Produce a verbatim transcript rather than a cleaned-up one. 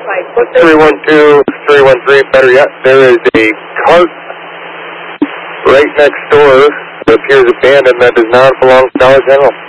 three one two, three one three, better yet, there is a cart right next door that appears abandoned that does not belong to Dollar General.